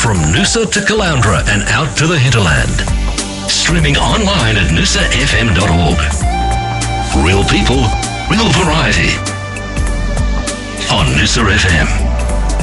From Noosa to Caloundra and out to the hinterland. Streaming online at noosafm.org. Real people, real variety. On Noosa FM.